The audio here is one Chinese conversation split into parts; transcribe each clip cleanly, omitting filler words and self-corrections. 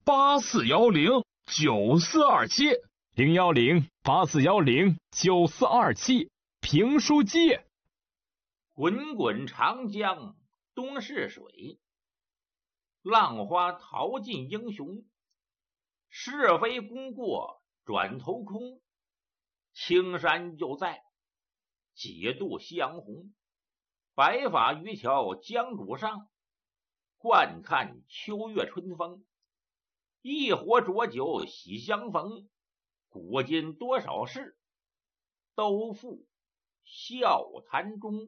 84109427。 01084109427。评书界。 滚滚长江东逝水，浪花淘尽英雄。是非功过转头空，青山就在几度夕阳红。白发渔樵江渚上，惯看秋月春风。一壶浊酒喜相逢，古今多少事，都付笑谈中。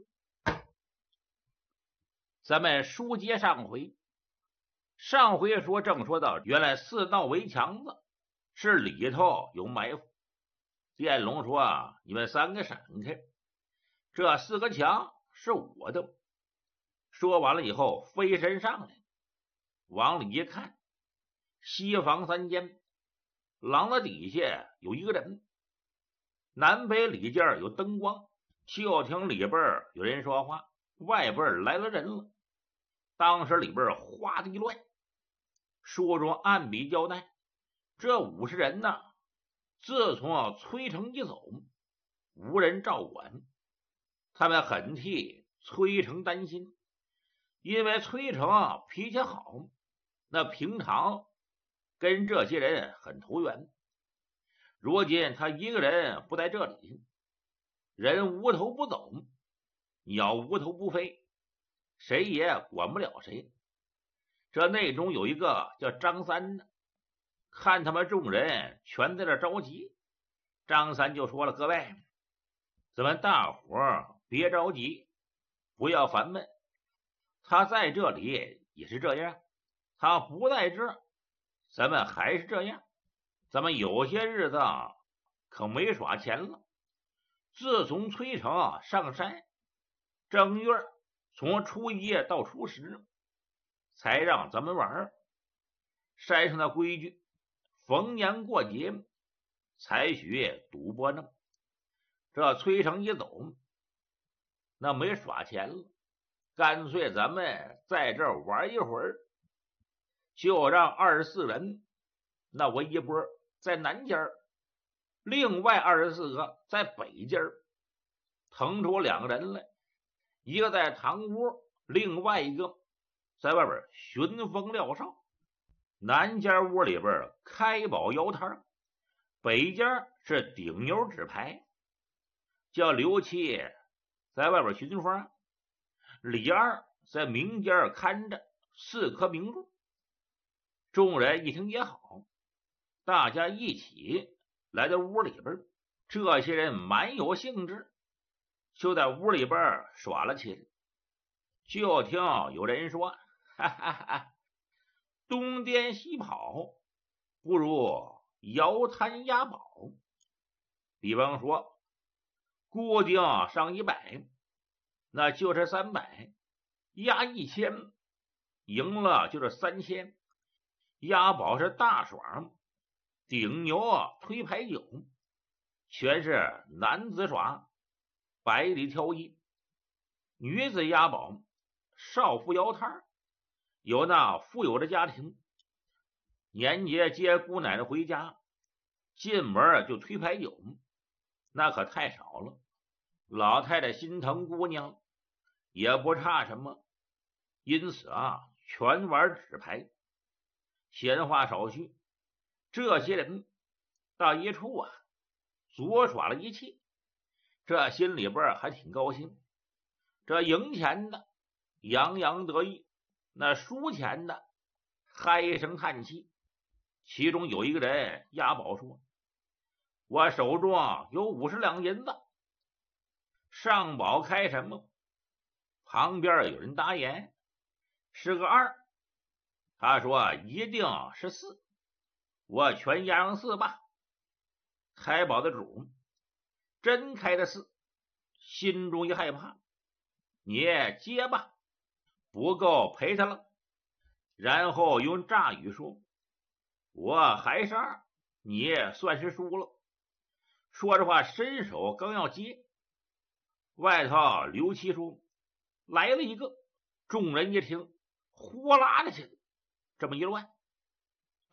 咱们书接上回说，正说到原来4道围墙子是里头有埋伏。电龙说你们3个闪开，这4个墙是我的。说完了以后飞身上来，往里一看，西房3间，廊子底下有一个人，南北里间有灯光，就听里边有人说话，外边来了人了。当时里边哗的一乱，书中按笔交代，这50人呢，自从崔成一走，无人照管，他们很替崔成担心，因为崔成脾气好，那平常跟这些人很投缘，如今他一个人不在这里，人无头不走，鸟无头不飞，谁也管不了谁。这内中有一个叫张三的，看他们众人全在这着急，张三就说了，各位，咱们大伙儿别着急，不要烦闷，他在这里也是这样，他不在这咱们还是这样，咱们有些日子可没耍钱了。自从崔成上山，正月从初1到初10才让咱们玩，山上的规矩，逢年过节才许赌博呢。这崔成一走，那没耍钱了，干脆咱们在这儿玩一会儿，就让24人，那我一波在南间，另外24个在北间，腾出2个人来，一个在堂屋，另外一个在外边寻风撂哨。南间屋里边开宝摇摊，北间是顶牛纸牌，叫刘七在外边寻风，李二在明间看着4颗明珠。众人一听也好，大家一起来到屋里边，这些人蛮有兴致，就在屋里边耍了起来。就听有人说，哈哈哈，东颠西跑不如摇摊押宝。比方说固定上100，那就是300，押1000，赢了就是3000。押宝是大爽，顶牛推牌九，全是男子耍，百里挑一。女子押宝，少妇摇摊，有那富有的家庭，年节接姑奶奶回家，进门就推牌九，那可太少了。老太太心疼姑娘，也不差什么，因此全玩纸牌。闲话少叙，这些人到一处左耍了一气，这心里边还挺高兴。这赢钱的洋洋得意，那输钱的嗨声叹气。其中有一个人押宝说，我手中有50两银子，上宝开什么？旁边有人答言，是个2。他说一定是4，我全押上4吧。开宝的主真开的4，心中一害怕，你接吧，不够赔他了。然后用诈语说，我还是2，你算是输了。说着话伸手刚要接，外头刘七说来了一个，众人一听呼啦的起来，这么一乱，